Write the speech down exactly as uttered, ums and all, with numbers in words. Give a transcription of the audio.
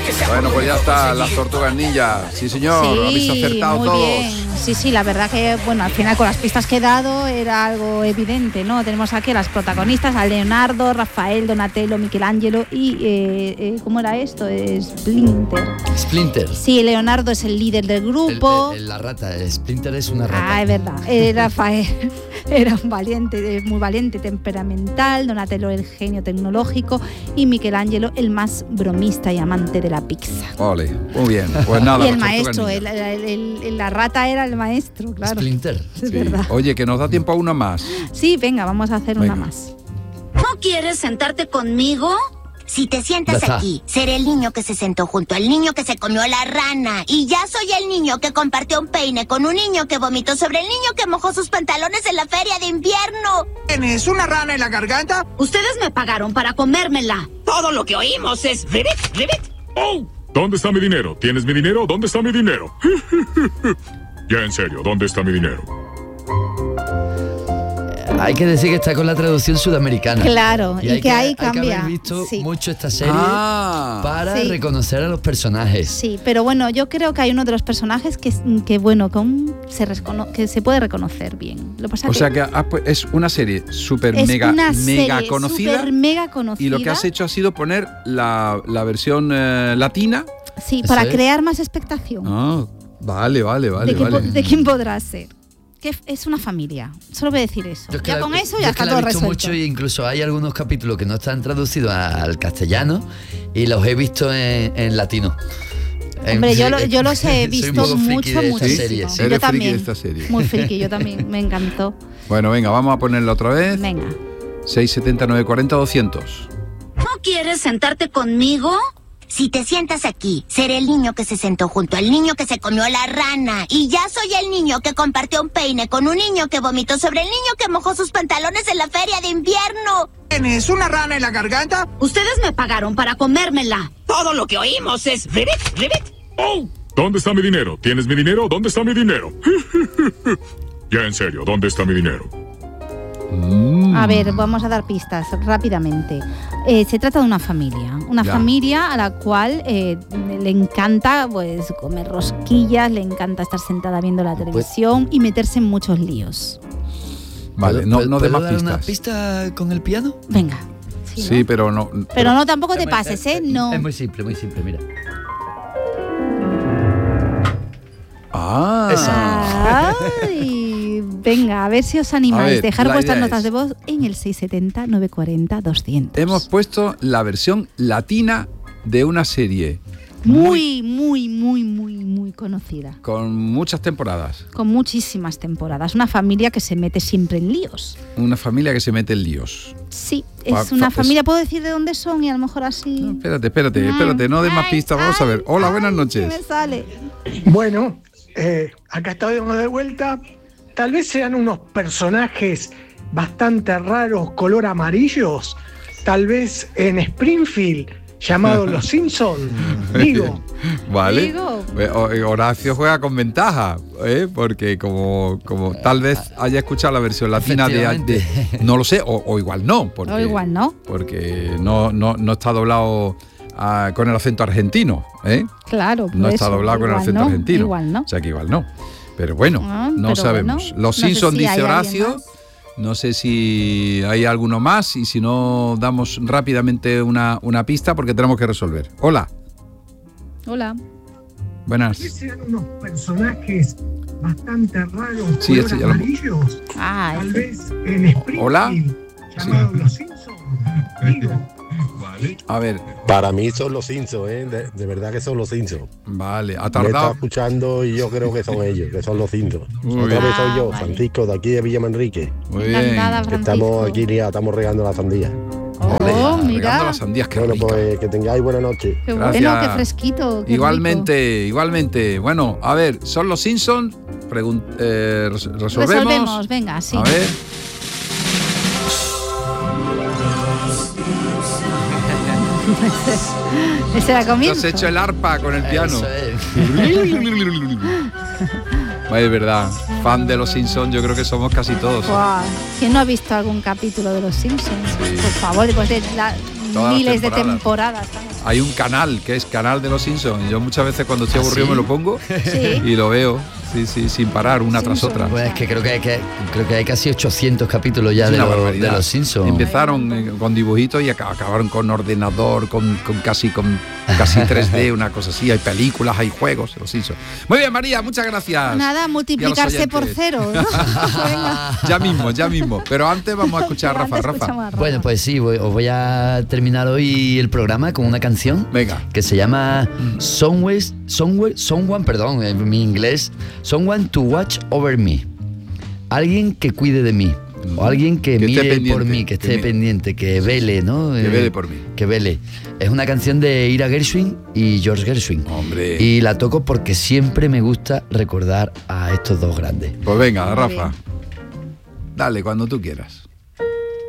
Bueno, pues ya está, las tortugas ninja. Sí, señor, Sí, habéis acertado muy todos. bien. Sí, sí, la verdad que, bueno, al final con las pistas que he dado era algo evidente, ¿no? Tenemos aquí a las protagonistas, a Leonardo, Rafael, Donatello, Michelangelo y, eh, eh, ¿cómo era esto? Splinter. Splinter. Sí, Leonardo es el líder del grupo. El, el, la rata, Splinter es una rata. Ah, es verdad. Eh, Rafael era un valiente, muy valiente, temperamental, Donatello el genio tecnológico y Michelangelo el más bromista y amante de la pizza. Ole, muy bien. Pues nada. Y el maestro, el, el, el, el, la rata era el maestro, claro. Splinter. Es Sí. verdad. Oye, que nos da tiempo a una más. Sí, venga, vamos a hacer Venga. una más. ¿No quieres sentarte conmigo? Si te sientas Ya está. aquí, seré el niño que se sentó junto al niño que se comió la rana. Y ya soy el niño que compartió un peine con un niño que vomitó sobre el niño que mojó sus pantalones en la feria de invierno. ¿Tienes una rana en la garganta? Ustedes me pagaron para comérmela. Todo lo que oímos es ribbit, ribbit. ¡Oh! ¿Dónde está mi dinero? ¿Tienes mi dinero? ¿Dónde está mi dinero? Ya en serio, ¿dónde está mi dinero? Hay que decir que está con la traducción sudamericana. Claro, y, hay que ahí hay cambia. que haber visto Sí. mucho esta serie Ah. para Sí. reconocer a los personajes. Sí, pero bueno, yo creo que hay uno de los personajes que, que bueno, que, aún se recono- que se puede reconocer bien. Lo que pasa O que sea que ah, pues, es una serie súper es mega, una mega serie conocida. súper mega conocida. Y lo que has hecho ha sido poner la, la versión eh, latina. Sí, Eso para es. crear más expectación. Ah, vale, vale, vale, de, quién vale. po- de quién podrá ser. Que f- es una familia. Solo voy a decir eso. Yo es que Ya la- con eso yo ya es que está la todo he visto resuelto. mucho e incluso hay algunos capítulos que no están traducidos a- al castellano y los he visto en, en latino. Hombre, En- yo, lo- yo los he soy un visto poco friki mucho, de esta muchísimo. serie, sí. Yo Eres friki también. de esta serie. Muy friki, yo también. Me encantó. Bueno, venga, vamos a ponerla otra vez. Venga. seis setenta, nueve cuarenta, doscientos. ¿No quieres sentarte conmigo? Si te sientas aquí, seré el niño que se sentó junto al niño que se comió la rana. Y ya soy el niño que compartió un peine con un niño que vomitó sobre el niño que mojó sus pantalones en la feria de invierno. ¿Tienes una rana en la garganta? Ustedes me pagaron para comérmela. Todo lo que oímos es ribbit, ribbit. ¡Oh! ¿Dónde está mi dinero? ¿Tienes mi dinero? ¿Dónde está mi dinero? Ya en serio, ¿dónde está mi dinero? A ver, vamos a dar pistas rápidamente. Eh, se trata de una familia, una Ya. familia a la cual eh, le encanta pues comer rosquillas, le encanta estar sentada viendo la televisión y meterse en muchos líos. Vale, ¿Puedo- no, puedo- no de ¿puedo más dar una pistas. pista con el piano? Venga. Sí, Sí, ¿no? pero no. Pero no tampoco te Es muy- pases, ¿eh? es- No. Es muy simple, muy simple, mira. Ah, Ay, venga, a ver si os animáis. A ver, Dejar la vuestras idea notas es- de voz en el seis setenta, nueve cuarenta, doscientos. hemos puesto la versión latina de una serie Muy, muy, muy, muy, muy conocida. con muchas temporadas. Con muchísimas temporadas. Una familia que se mete siempre en líos. Una familia que se mete en líos. Sí, Fa- es una fa- familia. ¿Puedo decir de dónde son? Y a lo mejor así. No, espérate, espérate, espérate, no des más Ay, pistas. Vamos a ay, ver. Hola, buenas ay, noches. ¿qué me sale? Bueno, eh, acá estamos de vuelta. Tal vez sean unos personajes bastante raros, color amarillos. Tal vez en Springfield, llamados Los Simpsons. Digo, Vale. Digo. Eh, o- eh, Horacio juega con ventaja, ¿eh? Porque como, como tal vez haya escuchado la versión latina de, de- Efectivamente. no lo sé, o, o igual no, porque, O igual no. porque no, no, no está doblado ah, con el acento argentino, ¿eh? Claro. por No está eso. doblado con el Igual acento no, argentino. Igual no. O sea que igual no. Pero bueno, Ah, no pero sabemos. bueno, Los no sé Simpsons, si hay dice alguien Horacio. más. No sé si hay alguno más y si no, damos rápidamente una, una pista porque tenemos que resolver. Hola, Hola. buenas. tal vez sean unos personajes bastante raros, Sí, color este ya lo- amarillos. Ah, Tal ese. vez en Springfield, Hola. llamados Los Simpsons. Digo, A ver, Para mí son los Simpsons, ¿eh? de, de verdad que son los Simpsons. vale, ha Me está tardado. escuchando y yo creo que son ellos, que son los Simpsons. Muy Otra bien. vez soy yo, Ah, vale. Francisco, de aquí de Villa Manrique. Muy bien. Encantada, Que Francisco. estamos aquí liados, estamos regando la sandía. Oh, Regando mira. las sandías, qué Bueno, rico. pues que tengáis buena noche. Qué Gracias. bueno, qué fresquito. qué Igualmente, igualmente. Bueno, a ver, ¿son los Simpsons? Pregun- eh, res- rico. resolvemos. Resolvemos, venga, sí. A ver. Ese era Te comienzo. has hecho el arpa con el piano. Eso es. Vaya, es verdad. Fan de los Simpsons, yo creo que somos casi todos. Guau. ¿Quién no ha visto algún capítulo de Los Simpsons? Por favor, después de la- Todas las miles de temporadas. temporadas. hay un canal que es Canal de los Simpsons. Y yo muchas veces cuando estoy ¿Ah, aburrido sí? me lo pongo Sí. y lo veo, sí, sí, sin parar, una tras Simpsons. otra. Pues es que creo que hay, que creo que hay casi ochocientos capítulos ya Es de, una los- barbaridad. de los Simpsons. Empezaron eh, con dibujitos y aca- acabaron con ordenador, con, con casi con casi tres D, una cosa así. Hay películas, hay juegos, los Simpsons. Muy bien, María, muchas gracias. Nada, multiplicarse por oyentes. cero. ¿no? Venga. Ya mismo, ya mismo. Pero antes vamos a escuchar a Pero Rafa. antes Rafa. escuchamos a Rafa. Bueno, pues sí, voy- os voy a terminar hoy el programa con una canción Venga. que se llama Somewhere, Somewhere, Someone, perdón, en mi inglés, Someone to Watch Over Me. Alguien que cuide de mí. O alguien que, Que esté mire pendiente, por mí, que esté que me- pendiente, que vele, ¿no? Que Eh, vele por mí. Que vele. Es una canción de Ira Gershwin y George Gershwin. Hombre. Y la toco porque siempre me gusta recordar a estos dos grandes. Pues venga, Muy Rafa. bien. Dale, cuando tú quieras.